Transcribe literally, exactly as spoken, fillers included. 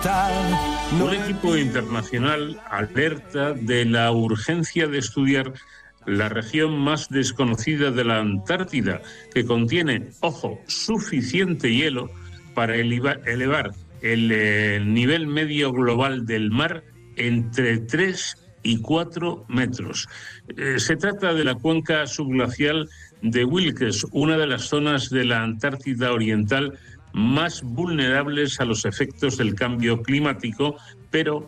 Un equipo internacional alerta de la urgencia de estudiar la región más desconocida de la Antártida, que contiene, ojo, suficiente hielo para elevar, elevar el, el nivel medio global del mar entre tres y cuatro metros. Eh, se trata de la cuenca subglacial de Wilkes, una de las zonas de la Antártida Oriental más vulnerables a los efectos del cambio climático, pero